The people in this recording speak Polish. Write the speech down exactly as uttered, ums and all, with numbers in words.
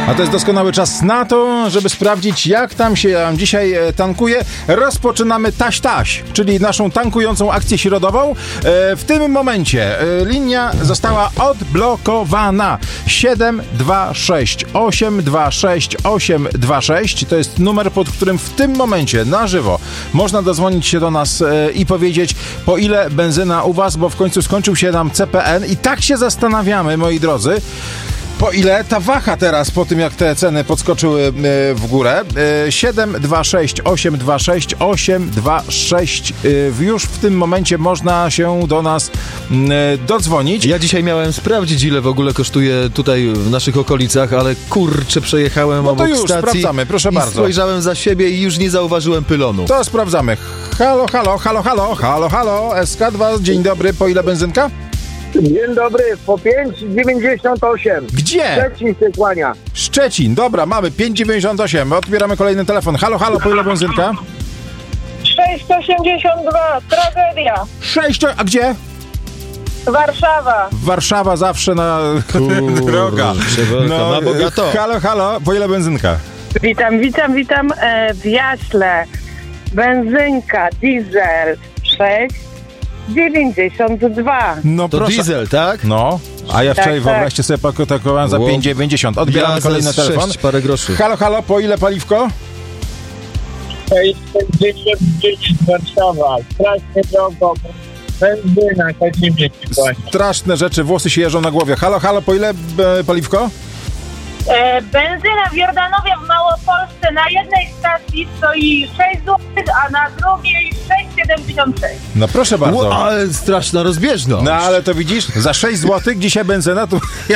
A to jest doskonały czas na to, żeby sprawdzić, jak tam się dzisiaj tankuje. Rozpoczynamy taś-taś, czyli naszą tankującą akcję środową. W tym momencie linia została odblokowana. siedem dwa sześć osiem dwa sześć osiem dwa sześć to jest numer, pod którym w tym momencie na żywo można dodzwonić się do nas i powiedzieć, po ile benzyna u was, bo w końcu skończył się nam C P N i tak się zastanawiamy, moi drodzy, po ile ta waha teraz, po tym jak te ceny podskoczyły w górę. siedem dwa sześć osiem dwa sześć osiem dwa sześć. Już w tym momencie można się do nas dodzwonić. Ja dzisiaj miałem sprawdzić, ile w ogóle kosztuje tutaj w naszych okolicach, ale kurczę, przejechałem no to obok już stacji sprawdzamy, proszę i bardzo. spojrzałem za siebie i już nie zauważyłem pylonu. To sprawdzamy. Halo, halo, halo, halo, halo, halo, S K dwa, dzień dobry, po ile benzynka? Dzień dobry, po pięć dziewięćdziesiąt osiem. Gdzie? Szczecin się kłania. Szczecin, dobra, mamy pięć dziewięćdziesiąt osiem. Odbieramy kolejny telefon. Halo, halo, po ile benzynka? sześć osiemdziesiąt dwa, tragedia. sześć, a gdzie? Warszawa. Warszawa zawsze na droga. No, na bogato. Halo, halo, po ile benzynka? Witam, witam, witam e, w Jaśle. Benzynka, diesel sześć dziewięćdziesiąt dwa. No To proszę. diesel, tak? No, a ja wczoraj, tak. wyobraźcie sobie, pakowałem za Wow. pięć dziewięćdziesiąt. Odbieramy Ja kolejny za telefon. sześć parę groszy. Halo, halo, po ile paliwko? sześć dziewięćdziesiąt dziewięć Warszawa. Strasznie drogo. Benzyna, chodzimy się kłania. Straszne rzeczy, włosy się jeżą na głowie. Halo, halo, po ile e, paliwko? E, benzyna w Jordanowie w Małopolsce na jednej stacji stoi sześć złotych, a na drugiej sześć siedemdziesiąt sześć. No proszę bardzo. Ło, ale straszna rozbieżność. No ale to widzisz, za sześć złotych dzisiaj benzyna, to ja